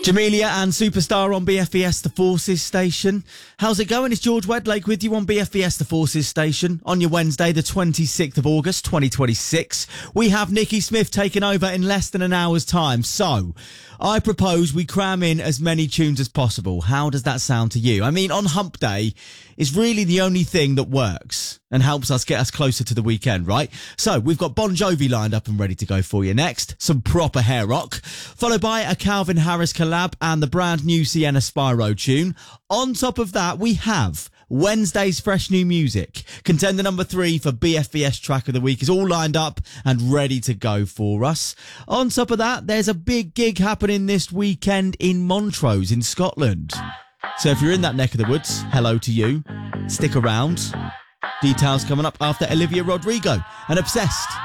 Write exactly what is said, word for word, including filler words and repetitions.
Jamelia and Superstar on B F B S The Forces station. How's it going? It's George Wedlake with you on B F B S The Forces station on your Wednesday, the twenty-sixth of August, twenty twenty-six. We have Nikki Smith taking over in less than an hour's time. So, I propose we cram in as many tunes as possible. How does that sound to you? I mean, on Hump Day is really the only thing that works and helps us get us closer to the weekend, right? So, we've got Bon Jovi lined up and ready to go for you next. Some proper hair rock, followed by a Calvin Harris collab and the brand new Sienna Spyro tune. On top of that, we have Wednesday's fresh new music. Contender number three for B F B S Track of the Week is all lined up and ready to go for us. On top of that, there's a big gig happening this weekend in Montrose in Scotland. So if you're in that neck of the woods, hello to you. Stick around. Details coming up after Olivia Rodrigo and Obsessed.